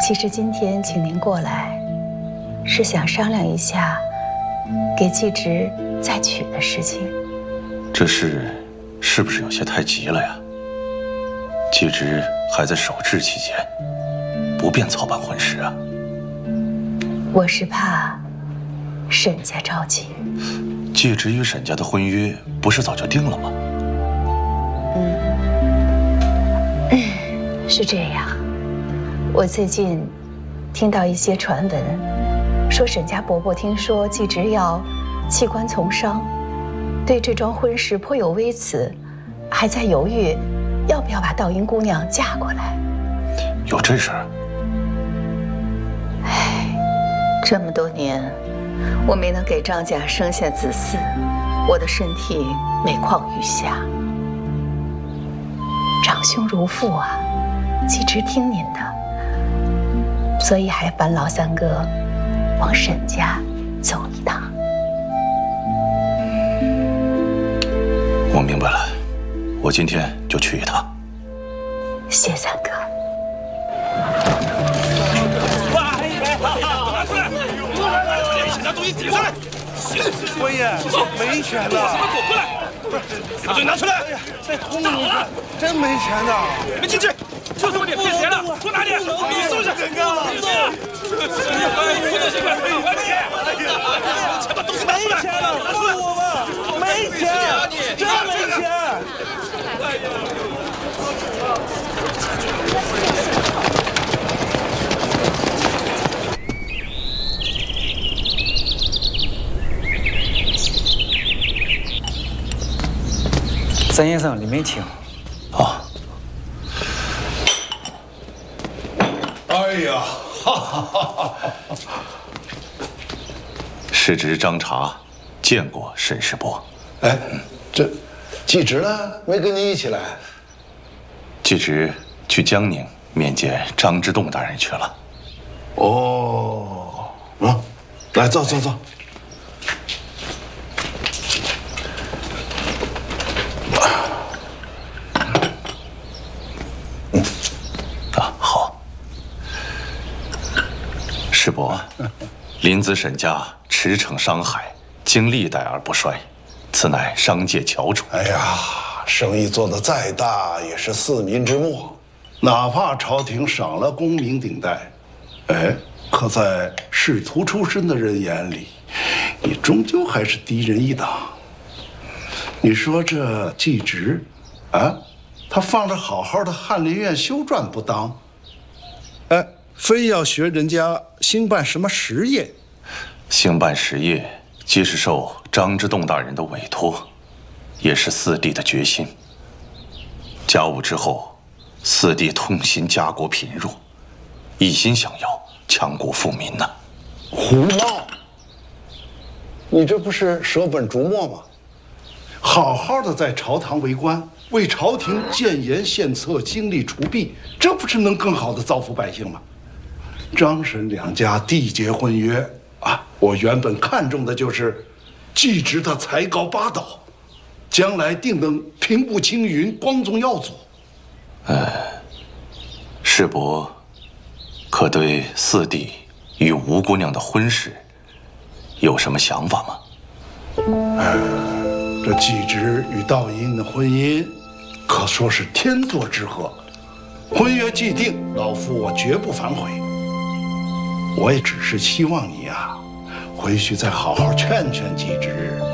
其实今天请您过来，是想商量一下给继直再娶的事情。 这事是不是有些太急了呀？继直还在守制期间，不便操办婚事啊。 我是怕沈家着急。 继直与沈家的婚约不是早就定了吗？ 是这样。我最近听到一些传闻，说沈家伯伯听说继直要弃官从商，对这桩婚事颇有微词，还在犹豫要不要把道英姑娘嫁过来。 有这事儿？ 唉，这么多年，我没能给张家生下子嗣，我的身体每况愈下。长兄如父啊，继直听您的，所以还烦劳三哥往沈家走一趟。 我明白了，我今天就去一趟。 谢三哥。 拿出来！把东西顶上来！ 官爷，没钱的。 什么狗过来！把东西拿出来！ 再轰你看，真没钱的。 你们进去！就这么点，骗谁了？多拿点！你收拾！你收！钱把东西拿出来！ 放我吧！没钱，真没钱。 三先生，里面请。 啊。 哎呀，哈哈哈哈！ 世侄张茶见过沈世伯。 哎，这继直呢？没跟您一起来？ 继直去江宁面见张之洞大人去了。 哦，啊，来，坐坐坐。世伯，林子沈家驰骋商海，经历代而不衰，此乃商界翘楚。 哎呀，生意做得再大，也是四民之末，哪怕朝廷赏了功名顶戴，哎，可在仕途出身的人眼里，你终究还是低人一等。你说这继直，啊，他放着好好的翰林院修撰不当，哎。非要学人家兴办什么实业？ 兴办实业，既是受张之洞大人的委托，也是四弟的决心。甲午之后，四弟痛心家国贫弱，一心想要强国富民呐。 胡闹！你这不是舍本逐末吗？好好的在朝堂为官，为朝廷建言献策，经历除弊，这不是能更好的造福百姓吗？张沈两家缔结婚约啊，我原本看重的就是继直他才高八斗，将来定能平步青云，光宗耀祖。 世伯可对四弟与吴姑娘的婚事有什么想法吗？ 这继直与道英的婚姻可说是天作之合，婚约既定，老夫我绝不反悔。我也只是希望你呀，回去再好好劝劝继直，